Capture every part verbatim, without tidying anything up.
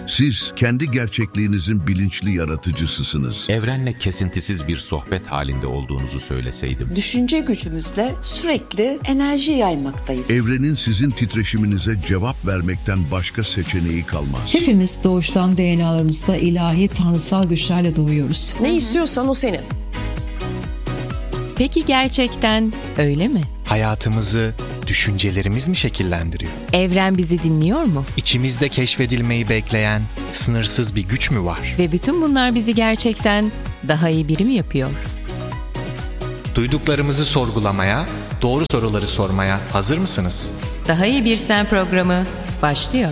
Siz kendi gerçekliğinizin bilinçli yaratıcısısınız. Evrenle kesintisiz bir sohbet halinde olduğunuzu söyleseydim. Düşünce gücümüzle sürekli enerji yaymaktayız. Evrenin sizin titreşiminize cevap vermekten başka seçeneği kalmaz. Hepimiz doğuştan D N A'larımızda ilahi tanrısal güçlerle doğuyoruz. Ne istiyorsan o senin. Peki gerçekten öyle mi? Hayatımızı düşüncelerimiz mi şekillendiriyor? Evren bizi dinliyor mu? İçimizde keşfedilmeyi bekleyen sınırsız bir güç mü var? Ve bütün bunlar bizi gerçekten daha iyi biri mi yapıyor? Duyduklarımızı sorgulamaya, doğru soruları sormaya hazır mısınız? Daha iyi bir sen programı başlıyor.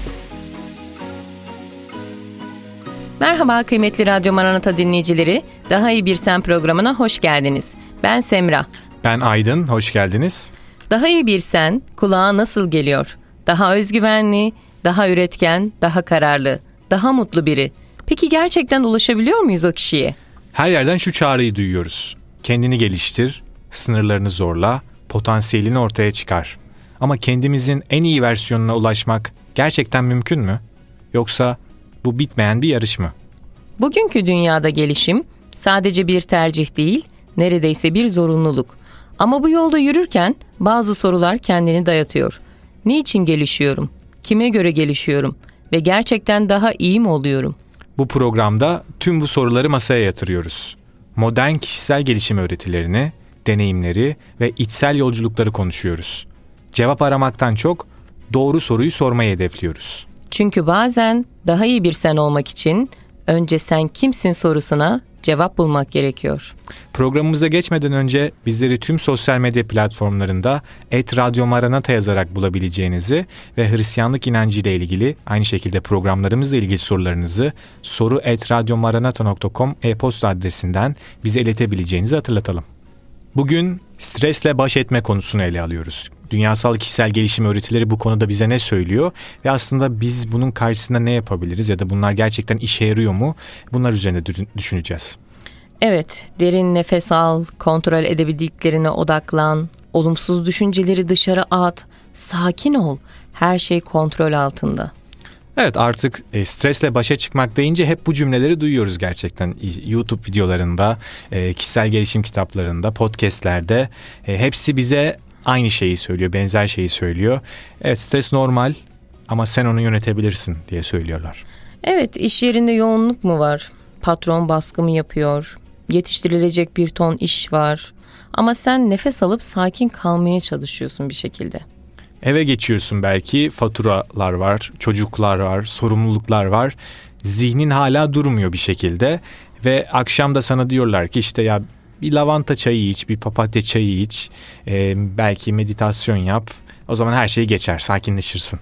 Merhaba kıymetli Radyo Maranata dinleyicileri. Daha iyi bir sen programına hoş geldiniz. Ben Semra. Ben Aydın, hoş geldiniz. Daha iyi bir sen kulağa nasıl geliyor? Daha özgüvenli, daha üretken, daha kararlı, daha mutlu biri. Peki gerçekten ulaşabiliyor muyuz o kişiye? Her yerden şu çağrıyı duyuyoruz. Kendini geliştir, sınırlarını zorla, potansiyelini ortaya çıkar. Ama kendimizin en iyi versiyonuna ulaşmak gerçekten mümkün mü? Yoksa bu bitmeyen bir yarış mı? Bugünkü dünyada gelişim sadece bir tercih değil, neredeyse bir zorunluluk. Ama bu yolda yürürken bazı sorular kendini dayatıyor. Niçin gelişiyorum? Kime göre gelişiyorum? Ve gerçekten daha iyi mi oluyorum? Bu programda tüm bu soruları masaya yatırıyoruz. Modern kişisel gelişim öğretilerini, deneyimleri ve içsel yolculukları konuşuyoruz. Cevap aramaktan çok doğru soruyu sormayı hedefliyoruz. Çünkü bazen daha iyi bir sen olmak için önce sen kimsin sorusuna cevap bulmak gerekiyor. Programımıza geçmeden önce bizleri tüm sosyal medya platformlarında et radyo maranata yazarak bulabileceğinizi ve Hristiyanlık inancı ile ilgili aynı şekilde programlarımızla ilgili sorularınızı soru et radyo maranata nokta com e-posta adresinden bize iletebileceğinizi hatırlatalım. Bugün stresle baş etme konusunu ele alıyoruz. Dünyasal kişisel gelişim öğretileri bu konuda bize ne söylüyor ve aslında biz bunun karşısında ne yapabiliriz ya da bunlar gerçekten işe yarıyor mu? Bunlar üzerine düşüneceğiz. Evet, derin nefes al, kontrol edebildiklerine odaklan, olumsuz düşünceleri dışarı at, sakin ol, her şey kontrol altında. Evet, artık e, stresle başa çıkmak deyince hep bu cümleleri duyuyoruz gerçekten. YouTube videolarında, e, kişisel gelişim kitaplarında, podcastlerde e, hepsi bize aynı şeyi söylüyor, benzer şeyi söylüyor. Evet, stres normal ama sen onu yönetebilirsin diye söylüyorlar. Evet, iş yerinde yoğunluk mu var? Patron baskı mı yapıyor? Yetiştirilecek bir ton iş var. Ama sen nefes alıp sakin kalmaya çalışıyorsun bir şekilde. Eve geçiyorsun belki, faturalar var, çocuklar var, sorumluluklar var. Zihnin hala durmuyor bir şekilde ve akşam da sana diyorlar ki işte ya bir lavanta çayı iç, bir papatya çayı iç, e, belki meditasyon yap. O zaman her şey geçer, sakinleşirsin.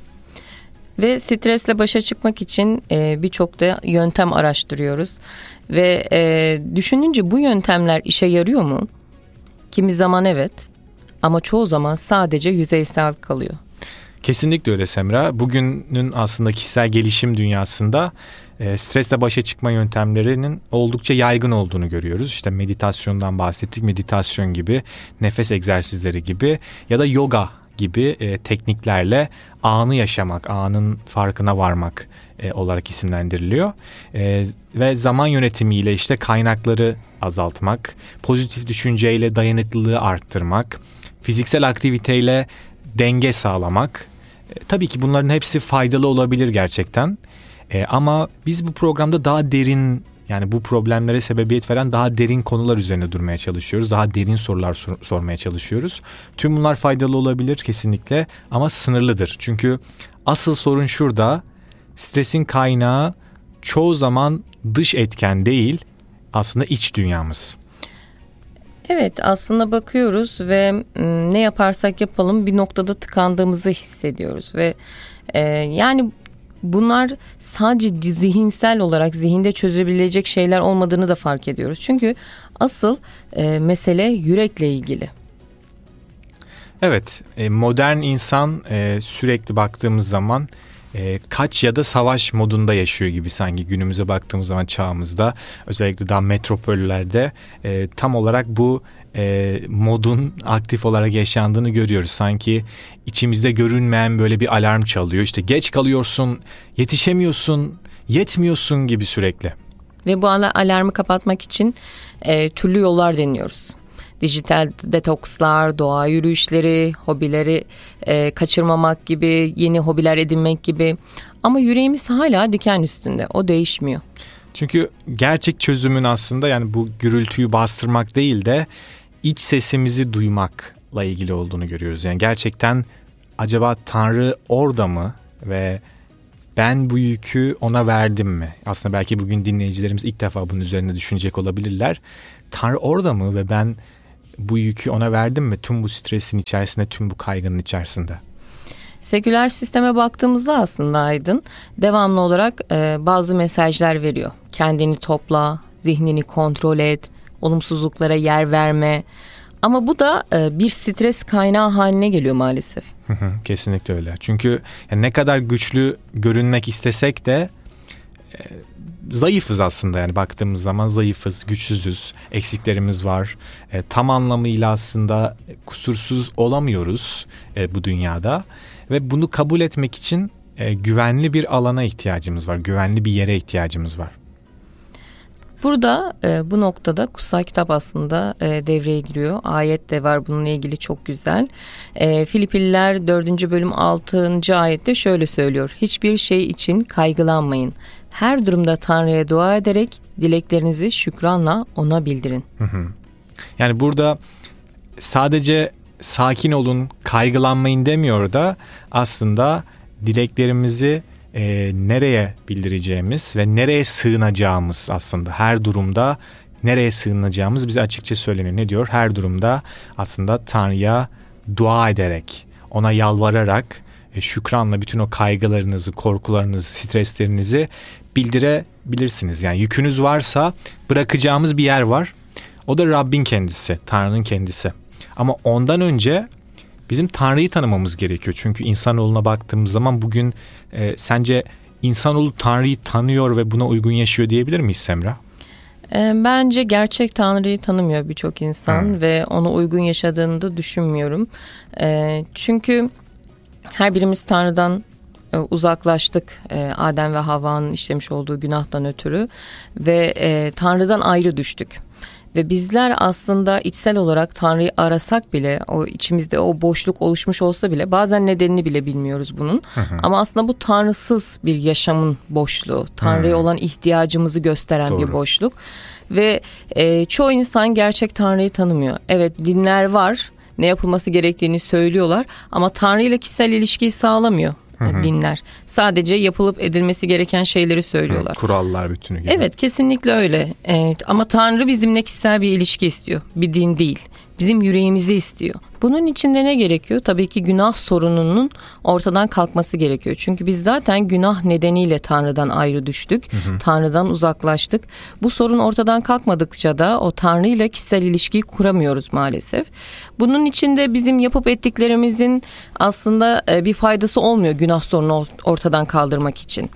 Ve stresle başa çıkmak için e, birçok da yöntem araştırıyoruz. Ve e, düşününce bu yöntemler işe yarıyor mu? Kimi zaman evet ama çoğu zaman sadece yüzeysel kalıyor. Kesinlikle öyle Semra. Bugünün aslında kişisel gelişim dünyasında e, stresle başa çıkma yöntemlerinin oldukça yaygın olduğunu görüyoruz. İşte meditasyondan bahsettik, meditasyon gibi, nefes egzersizleri gibi ya da yoga gibi e, tekniklerle anı yaşamak, anın farkına varmak e, olarak isimlendiriliyor. E, ve zaman yönetimiyle işte kaynakları azaltmak, pozitif düşünceyle dayanıklılığı arttırmak, fiziksel aktiviteyle denge sağlamak. E, tabii ki bunların hepsi faydalı olabilir gerçekten. E, ama biz bu programda daha derin, yani bu problemlere sebebiyet veren daha derin konular üzerine durmaya çalışıyoruz. Daha derin sorular sor- sormaya çalışıyoruz. Tüm bunlar faydalı olabilir kesinlikle ama sınırlıdır. Çünkü asıl sorun şurada, stresin kaynağı çoğu zaman dış etken değil, aslında iç dünyamız. Evet, aslında bakıyoruz ve ne yaparsak yapalım bir noktada tıkandığımızı hissediyoruz. Ve e, yani bunlar sadece zihinsel olarak zihinde çözebilecek şeyler olmadığını da fark ediyoruz. Çünkü asıl e, mesele yürekle ilgili. Evet, modern insan sürekli baktığımız zaman e, kaç ya da savaş modunda yaşıyor gibi sanki günümüze baktığımız zaman çağımızda. Özellikle daha metropollerde e, tam olarak bu e, modun aktif olarak yaşandığını görüyoruz. Sanki içimizde görünmeyen böyle bir alarm çalıyor. İşte geç kalıyorsun, yetişemiyorsun, yetmiyorsun gibi sürekli. Ve bu alarmı kapatmak için e, türlü yollar deniyoruz. Dijital detokslar, doğa yürüyüşleri, hobileri e, kaçırmamak gibi, yeni hobiler edinmek gibi. Ama yüreğimiz hala diken üstünde, o değişmiyor. Çünkü gerçek çözümün aslında yani bu gürültüyü bastırmak değil de iç sesimizi duymakla ilgili olduğunu görüyoruz. Yani gerçekten acaba Tanrı orada mı ve ben bu yükü ona verdim mi? Aslında belki bugün dinleyicilerimiz ilk defa bunun üzerine düşünecek olabilirler. Tanrı orada mı ve ben bu yükü ona verdim mi? Tüm bu stresin içerisinde, tüm bu kaygının içerisinde. Seküler sisteme baktığımızda aslında Aydın devamlı olarak e, bazı mesajlar veriyor. Kendini topla, zihnini kontrol et, olumsuzluklara yer verme. Ama bu da e, bir stres kaynağı haline geliyor maalesef. Kesinlikle öyle. Çünkü yani ne kadar güçlü görünmek istesek de e, zayıfız aslında, yani baktığımız zaman zayıfız, güçsüzüz, eksiklerimiz var. E, tam anlamıyla aslında kusursuz olamıyoruz e, bu dünyada ve bunu kabul etmek için e, güvenli bir alana ihtiyacımız var, güvenli bir yere ihtiyacımız var. Burada e, bu noktada kutsal kitap aslında e, devreye giriyor. Ayet de var bununla ilgili çok güzel. E, Filipliler dördüncü bölüm altıncı ayette şöyle söylüyor. Hiçbir şey için kaygılanmayın. Her durumda Tanrı'ya dua ederek dileklerinizi şükranla ona bildirin. Hı hı. Yani burada sadece sakin olun, kaygılanmayın demiyor da aslında dileklerimizi e, nereye bildireceğimiz ve nereye sığınacağımız, aslında her durumda nereye sığınacağımız bize açıkça söyleniyor. Ne diyor? Her durumda aslında Tanrı'ya dua ederek, ona yalvararak, e, şükranla bütün o kaygılarınızı, korkularınızı, streslerinizi bildirebilirsiniz. Yani yükünüz varsa bırakacağımız bir yer var. O da Rabbin kendisi, Tanrı'nın kendisi. Ama ondan önce bizim Tanrı'yı tanımamız gerekiyor. Çünkü insanoğluna baktığımız zaman bugün e, sence insanoğlu Tanrı'yı tanıyor ve buna uygun yaşıyor diyebilir miyiz Semra? E, bence gerçek Tanrı'yı tanımıyor birçok insan hmm. ve ona uygun yaşadığını da düşünmüyorum. E, çünkü her birimiz Tanrı'dan e, uzaklaştık. E, Adem ve Havva'nın işlemiş olduğu günahtan ötürü ve e, Tanrı'dan ayrı düştük. Ve bizler aslında içsel olarak Tanrı'yı arasak bile, o içimizde o boşluk oluşmuş olsa bile bazen nedenini bile bilmiyoruz bunun. Hı hı. Ama aslında bu tanrısız bir yaşamın boşluğu, Tanrı'ya hı. olan ihtiyacımızı gösteren Doğru. bir boşluk. Ve e, çoğu insan gerçek Tanrı'yı tanımıyor. Evet, dinler var, ne yapılması gerektiğini söylüyorlar ama Tanrı ile kişisel ilişkiyi sağlamıyor. Hı hı. Dinler. Sadece yapılıp edilmesi gereken şeyleri söylüyorlar. Hı, kurallar bütünü gibi. Evet, kesinlikle öyle. Evet, ama Tanrı bizimle kişisel bir ilişki istiyor. Bir din değil. Bizim yüreğimizi istiyor. Bunun için de ne gerekiyor? Tabii ki günah sorununun ortadan kalkması gerekiyor. Çünkü biz zaten günah nedeniyle Tanrı'dan ayrı düştük. Hı hı. Tanrı'dan uzaklaştık. Bu sorun ortadan kalkmadıkça da o Tanrı ile kişisel ilişkiyi kuramıyoruz maalesef. Bunun için de bizim yapıp ettiklerimizin aslında bir faydası olmuyor günah sorunu ortadan kaldırmak için.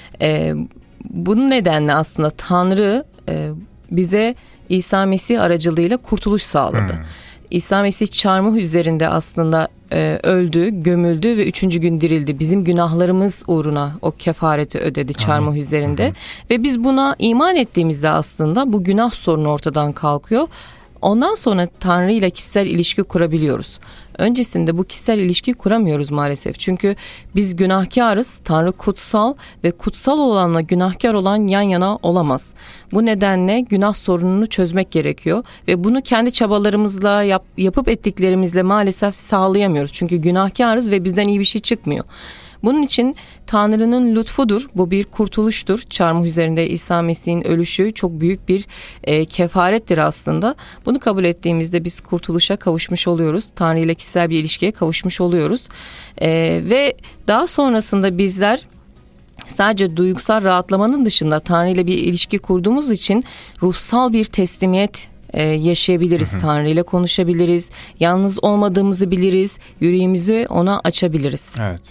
Bunun nedenle aslında Tanrı bize İsa Mesih aracılığıyla kurtuluş sağladı. Hmm. İsa Mesih çarmıh üzerinde aslında e, öldü, gömüldü ve üçüncü gün dirildi. Bizim günahlarımız uğruna o kefareti ödedi çarmıh hmm. üzerinde. Hmm. Ve biz buna iman ettiğimizde aslında bu günah sorunu ortadan kalkıyor. Ondan sonra Tanrı ile kişisel ilişki kurabiliyoruz. Öncesinde bu kişisel ilişki kuramıyoruz maalesef. Çünkü biz günahkarız, Tanrı kutsal ve kutsal olanla günahkar olan yan yana olamaz. Bu nedenle günah sorununu çözmek gerekiyor ve bunu kendi çabalarımızla yap, yapıp ettiklerimizle maalesef sağlayamıyoruz. Çünkü günahkarız ve bizden iyi bir şey çıkmıyor. Bunun için Tanrı'nın lütfudur, bu bir kurtuluştur. Çarmıh üzerinde İsa Mesih'in ölüşü çok büyük bir e, kefarettir aslında. Bunu kabul ettiğimizde biz kurtuluşa kavuşmuş oluyoruz. Tanrı ile kişisel bir ilişkiye kavuşmuş oluyoruz. E, ve daha sonrasında bizler sadece duygusal rahatlamanın dışında Tanrı ile bir ilişki kurduğumuz için ruhsal bir teslimiyet Ee, yaşayabiliriz. Hı hı. Tanrı ile konuşabiliriz. Yalnız olmadığımızı biliriz. Yüreğimizi ona açabiliriz. Evet.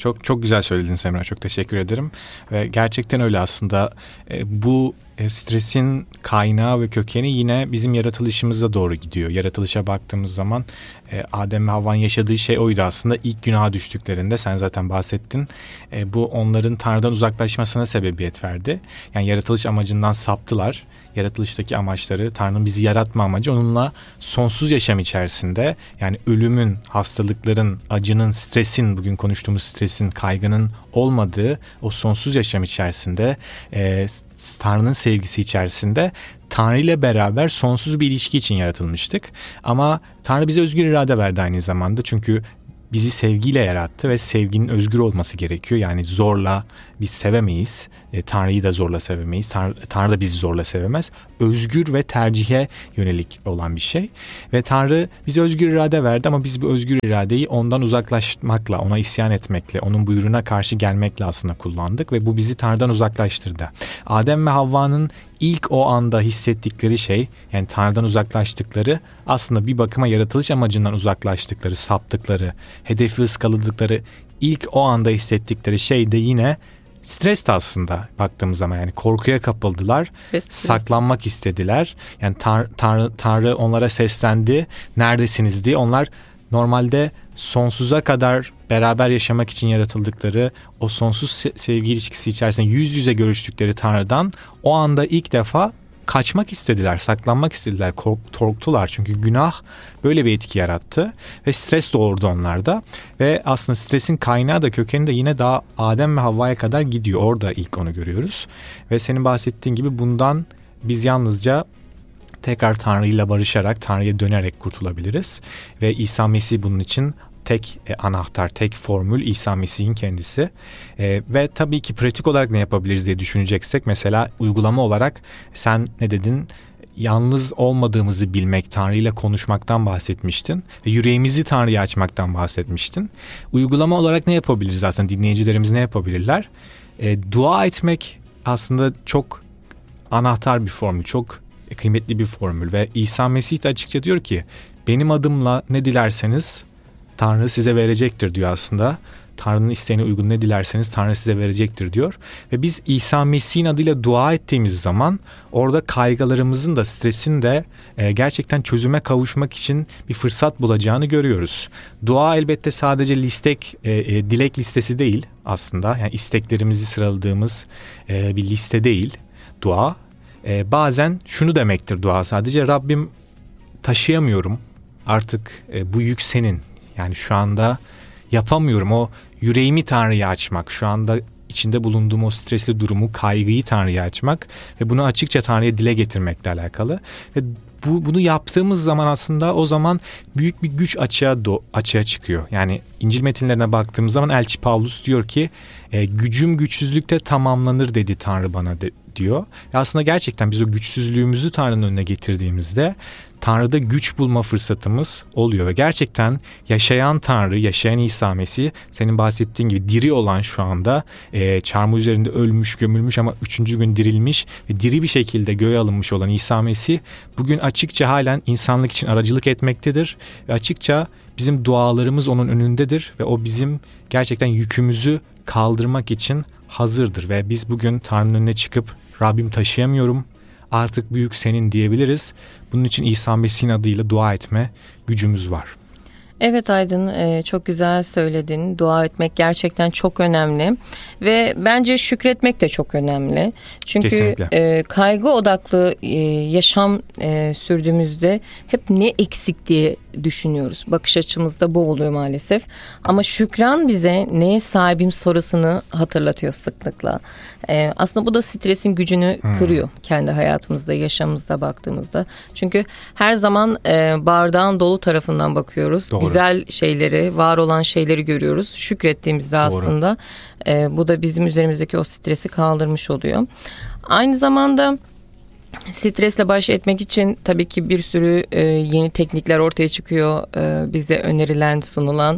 Çok çok güzel söyledin Semra. Çok teşekkür ederim. Ve gerçekten öyle aslında. E, bu e, stresin kaynağı ve kökeni yine bizim yaratılışımıza doğru gidiyor. Yaratılışa baktığımız zaman e, Adem ve Havva'nın yaşadığı şey oydu aslında. İlk günaha düştüklerinde sen zaten bahsettin. E, bu onların Tanrı'dan uzaklaşmasına sebebiyet verdi. Yani yaratılış amacından saptılar. Yaratılıştaki amaçları, Tanrı'nın bizi yaratma amacı onunla sonsuz yaşam içerisinde, yani ölümün, hastalıkların, acının, stresin, bugün konuştuğumuz stresin, kaygının olmadığı o sonsuz yaşam içerisinde, e, Tanrı'nın sevgisi içerisinde Tanrı ile beraber sonsuz bir ilişki için yaratılmıştık. Ama Tanrı bize özgür irade verdi aynı zamanda, çünkü bizi sevgiyle yarattı ve sevginin özgür olması gerekiyor. Yani zorla biz sevemeyiz. E, Tanrı'yı da zorla sevemeyiz. Tanrı, Tanrı da bizi zorla sevemez. Özgür ve tercihe yönelik olan bir şey. Ve Tanrı bize özgür irade verdi ama biz bu özgür iradeyi ondan uzaklaşmakla, ona isyan etmekle, onun buyruğuna karşı gelmekle aslında kullandık ve bu bizi Tanrı'dan uzaklaştırdı. Adem ve Havva'nın ilk o anda hissettikleri şey, yani Tanrı'dan uzaklaştıkları, aslında bir bakıma yaratılış amacından uzaklaştıkları, saptıkları, hedefi ıskaladıkları ilk o anda hissettikleri şey de yine stres aslında baktığımız zaman. Yani korkuya kapıldılar, saklanmak istediler. Yani tar- tar- Tanrı onlara seslendi, neredesiniz diye. Onlar normalde sonsuza kadar beraber yaşamak için yaratıldıkları o sonsuz se- sevgi ilişkisi içerisinde yüz yüze görüştükleri Tanrı'dan o anda ilk defa kaçmak istediler, saklanmak istediler, kork- korktular. Çünkü günah böyle bir etki yarattı ve stres doğurdu onlarda. Ve aslında stresin kaynağı da, kökeni de yine daha Adem ve Havva'ya kadar gidiyor. Orada ilk onu görüyoruz. Ve senin bahsettiğin gibi bundan biz yalnızca tekrar Tanrı ile barışarak, Tanrı'ya dönerek kurtulabiliriz. Ve İsa Mesih bunun için tek e, anahtar, tek formül İsa Mesih'in kendisi. E, ve tabii ki pratik olarak ne yapabiliriz diye düşüneceksek, mesela uygulama olarak sen ne dedin? Yalnız olmadığımızı bilmek, Tanrı ile konuşmaktan bahsetmiştin. Ve yüreğimizi Tanrı'ya açmaktan bahsetmiştin. Uygulama olarak ne yapabiliriz aslında? Dinleyicilerimiz ne yapabilirler? E, dua etmek aslında çok anahtar bir formül, çok kıymetli bir formül. Ve İsa Mesih de açıkça diyor ki, benim adımla ne dilerseniz Tanrı size verecektir diyor aslında. Tanrı'nın isteğine uygun ne dilerseniz Tanrı size verecektir diyor. Ve biz İsa Mesih'in adıyla dua ettiğimiz zaman orada kaygılarımızın da, stresin de e, gerçekten çözüme kavuşmak için bir fırsat bulacağını görüyoruz. Dua elbette sadece listek, e, e, dilek listesi değil aslında. Yani isteklerimizi sıraladığımız e, bir liste değil dua. E, bazen şunu demektir dua sadece: Rabbim, taşıyamıyorum artık, e, bu yük senin. Yani şu anda yapamıyorum. O yüreğimi Tanrı'ya açmak, şu anda içinde bulunduğum o stresli durumu, kaygıyı Tanrı'ya açmak ve bunu açıkça Tanrı'ya dile getirmekle alakalı. Ve bu, bunu yaptığımız zaman aslında o zaman büyük bir güç açığa, do, açığa çıkıyor. Yani İncil metinlerine baktığımız zaman Elçi Pavlus diyor ki, e, gücüm güçsüzlükte tamamlanır dedi Tanrı bana de, diyor. Ve aslında gerçekten biz o güçsüzlüğümüzü Tanrı'nın önüne getirdiğimizde Tanrı'da güç bulma fırsatımız oluyor. Ve gerçekten yaşayan Tanrı, yaşayan İsa Mesih, senin bahsettiğin gibi diri olan, şu anda e, çarmıh üzerinde ölmüş, gömülmüş ama üçüncü gün dirilmiş ve diri bir şekilde göğe alınmış olan İsa Mesih bugün açıkça halen insanlık için aracılık etmektedir. Ve açıkça bizim dualarımız onun önündedir ve o bizim gerçekten yükümüzü kaldırmak için hazırdır. Ve biz bugün Tanrı'nın önüne çıkıp, Rabbim taşıyamıyorum, artık büyük senin diyebiliriz. Bunun için İsa Mesih'in adıyla dua etme gücümüz var. Evet Aydın, çok güzel söyledin. Dua etmek gerçekten çok önemli ve bence şükretmek de çok önemli. Çünkü Kesinlikle. kaygı odaklı yaşam sürdüğümüzde hep ne eksik diye düşünüyoruz. Bakış açımızda bu oluyor maalesef. Ama şükran bize neye sahibim sorusunu hatırlatıyor sıklıkla. Aslında bu da stresin gücünü hmm. kırıyor kendi hayatımızda, yaşamımızda baktığımızda. Çünkü her zaman bardağın dolu tarafından bakıyoruz. Doğru. Güzel şeyleri, var olan şeyleri görüyoruz. Şükrettiğimizde Doğru. aslında e, bu da bizim üzerimizdeki o stresi kaldırmış oluyor. Aynı zamanda stresle baş etmek için tabii ki bir sürü e, yeni teknikler ortaya çıkıyor. E, bize önerilen, sunulan.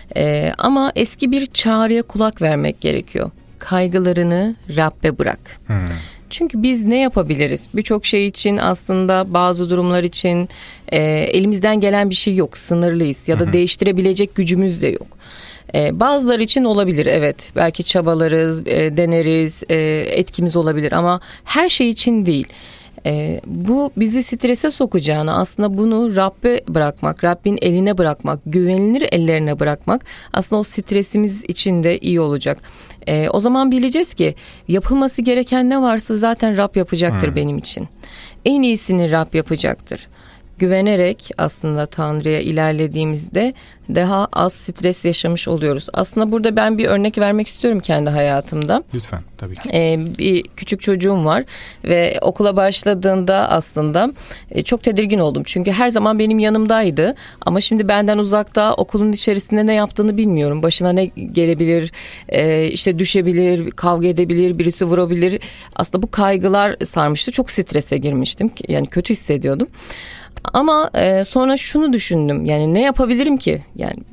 E, ama eski bir çağrıya kulak vermek gerekiyor. Kaygılarını Rabbe bırak. Hmm. Çünkü biz ne yapabiliriz? Birçok şey için, aslında bazı durumlar için e, elimizden gelen bir şey yok. Sınırlıyız ya da hı hı. değiştirebilecek gücümüz de yok. E, bazıları için olabilir, evet. Belki çabalarız, e, deneriz, e, etkimiz olabilir ama her şey için değil. E, bu bizi strese sokacağına aslında bunu Rabbe bırakmak, Rabbin eline bırakmak, güvenilir ellerine bırakmak aslında o stresimiz için de iyi olacak. E, o zaman bileceğiz ki yapılması gereken ne varsa zaten Rab yapacaktır hmm. benim için. En iyisini Rab yapacaktır. Güvenerek aslında Tanrı'ya ilerlediğimizde daha az stres yaşamış oluyoruz. Aslında burada ben bir örnek vermek istiyorum kendi hayatımda. Lütfen, tabii ki. Ee, bir küçük çocuğum var ve okula başladığında aslında e, çok tedirgin oldum. Çünkü her zaman benim yanımdaydı ama şimdi benden uzakta, okulun içerisinde ne yaptığını bilmiyorum. Başına ne gelebilir, e, işte düşebilir, kavga edebilir, birisi vurabilir. Aslında bu kaygılar sarmıştı. Çok strese girmiştim. Yani kötü hissediyordum. Ama e, sonra şunu düşündüm, yani ne yapabilirim ki? Yani